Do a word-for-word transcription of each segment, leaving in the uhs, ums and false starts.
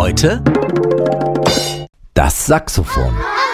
Heute das Saxophon.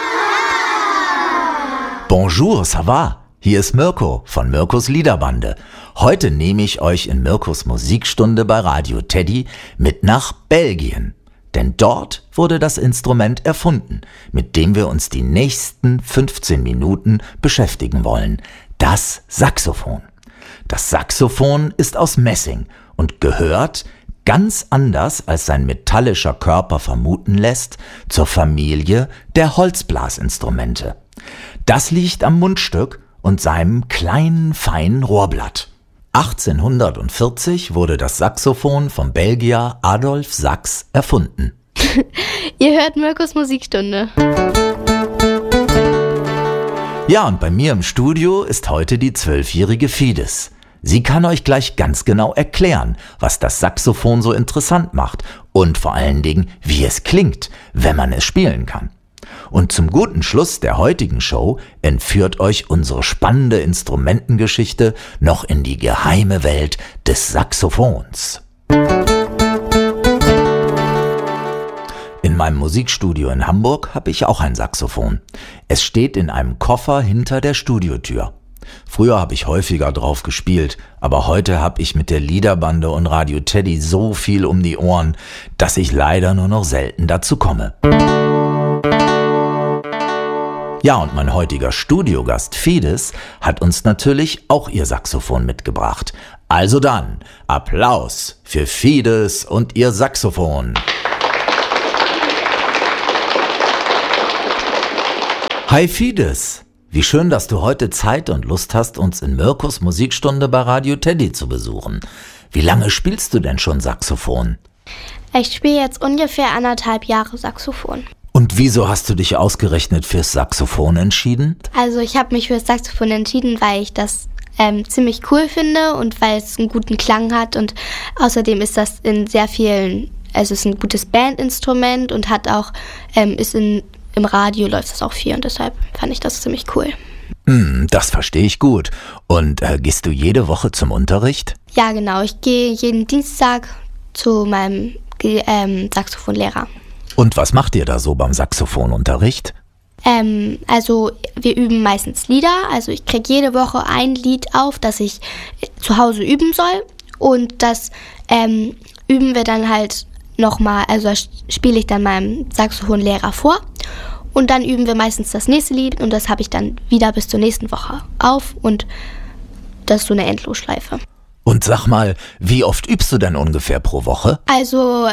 Bonjour, ça va? Hier ist Mirko von Mirkos Liederbande. Heute nehme ich euch in Mirkos Musikstunde bei Radio Teddy mit nach Belgien. Denn dort wurde das Instrument erfunden, mit dem wir uns die nächsten fünfzehn Minuten beschäftigen wollen. Das Saxophon. Das Saxophon ist aus Messing und gehört, ganz anders als sein metallischer Körper vermuten lässt, zur Familie der Holzblasinstrumente. Das liegt am Mundstück und seinem kleinen, feinen Rohrblatt. achtzehnhundertvierzig wurde das Saxophon vom Belgier Adolphe Sax erfunden. Ihr hört Mirkos Musikstunde. Ja, und bei mir im Studio ist heute die zwölfjährige Fides. Sie kann euch gleich ganz genau erklären, was das Saxophon so interessant macht und vor allen Dingen, wie es klingt, wenn man es spielen kann. Und zum guten Schluss der heutigen Show entführt euch unsere spannende Instrumentengeschichte noch in die geheime Welt des Saxophons. In meinem Musikstudio in Hamburg habe ich auch ein Saxophon. Es steht in einem Koffer hinter der Studiotür. Früher habe ich häufiger drauf gespielt, aber heute habe ich mit der Liederbande und Radio Teddy so viel um die Ohren, dass ich leider nur noch selten dazu komme. Ja, und mein heutiger Studiogast Fides hat uns natürlich auch ihr Saxophon mitgebracht. Also dann, Applaus für Fides und ihr Saxophon. Hi Fides! Wie schön, dass du heute Zeit und Lust hast, uns in Mirkos Musikstunde bei Radio Teddy zu besuchen. Wie lange spielst du denn schon Saxophon? Ich spiele jetzt ungefähr anderthalb Jahre Saxophon. Und wieso hast du dich ausgerechnet fürs Saxophon entschieden? Also ich habe mich fürs Saxophon entschieden, weil ich das ähm, ziemlich cool finde und weil es einen guten Klang hat. Und außerdem ist das in sehr vielen, also es ist ein gutes Bandinstrument und hat auch, ähm, ist in Im Radio läuft das auch viel und deshalb fand ich das ziemlich cool. Mm, das verstehe ich gut. Und äh, gehst du jede Woche zum Unterricht? Ja, genau. Ich gehe jeden Dienstag zu meinem ähm, Saxophonlehrer. Und was macht ihr da so beim Saxophonunterricht? Ähm, also wir üben meistens Lieder. Also ich kriege jede Woche ein Lied auf, das ich zu Hause üben soll. Und das ähm, üben wir dann halt nochmal, also spiele ich dann meinem Saxophonlehrer vor und dann üben wir meistens das nächste Lied und das habe ich dann wieder bis zur nächsten Woche auf und das ist so eine Endlosschleife. Und sag mal, wie oft übst du denn ungefähr pro Woche? Also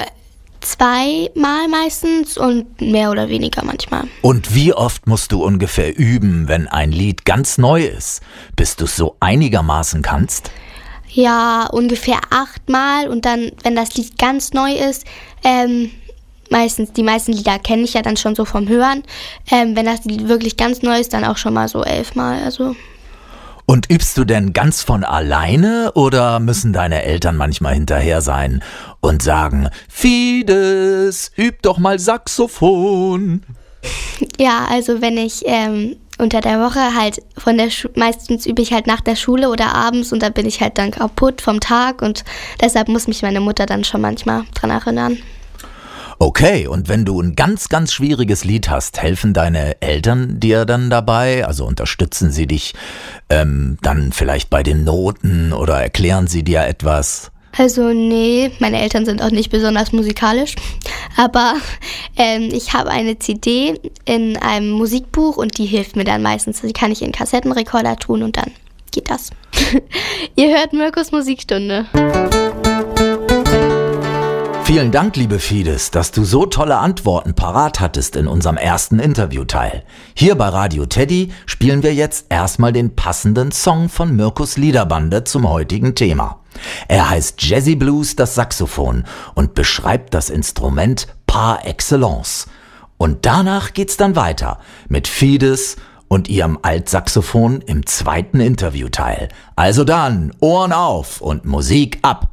zweimal meistens und mehr oder weniger manchmal. Und wie oft musst du ungefähr üben, wenn ein Lied ganz neu ist, bis du es so einigermaßen kannst? Ja, ungefähr achtmal und dann, wenn das Lied ganz neu ist, ähm, meistens, die meisten Lieder kenne ich ja dann schon so vom Hören. Ähm, wenn das Lied wirklich ganz neu ist, dann auch schon mal so elfmal, also. Und übst du denn ganz von alleine oder müssen deine Eltern manchmal hinterher sein und sagen, Fides, üb doch mal Saxophon? Ja, also wenn ich ähm, unter der Woche halt von der Schule, meistens übe ich halt nach der Schule oder abends und da bin ich halt dann kaputt vom Tag und deshalb muss mich meine Mutter dann schon manchmal dran erinnern. Okay, und wenn du ein ganz, ganz schwieriges Lied hast, helfen deine Eltern dir dann dabei? Also unterstützen sie dich ähm, dann vielleicht bei den Noten oder erklären sie dir etwas? Also nee, meine Eltern sind auch nicht besonders musikalisch, aber ähm, ich habe eine C D in einem Musikbuch und die hilft mir dann meistens. Die kann ich in Kassettenrekorder tun und dann geht das. Ihr hört Mirkos Musikstunde. Vielen Dank, liebe Fides, dass du so tolle Antworten parat hattest in unserem ersten Interviewteil. Hier bei Radio Teddy spielen wir jetzt erstmal den passenden Song von Mirkos Liederbande zum heutigen Thema. Er heißt Jazzy Blues, das Saxophon und beschreibt das Instrument par excellence. Und danach geht's dann weiter mit Fides und ihrem Altsaxophon im zweiten Interviewteil. Also dann, Ohren auf und Musik ab!